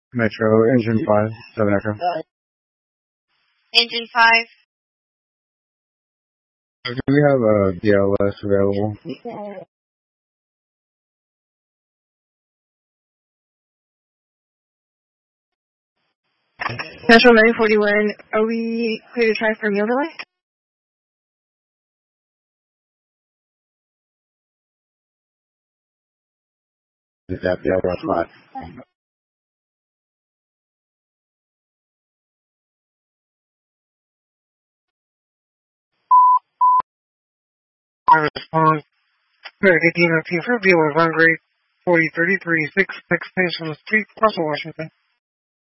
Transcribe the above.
Metro, Engine 5, 7 Echo. Engine 5. Do we have a DLS available? Metro 941, are we clear to try for meal delay? Is that the other spot? I respond. Very good, DNOT for Bueller, run grade 4033, 66 Station Street, Russell, Washington.